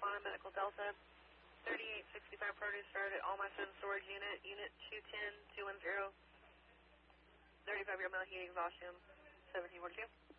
Quantum Medical Delta, 3865 produce started at All My Son Storage Unit, Unit 210-210, 35-year male heating exhaustion, 1742.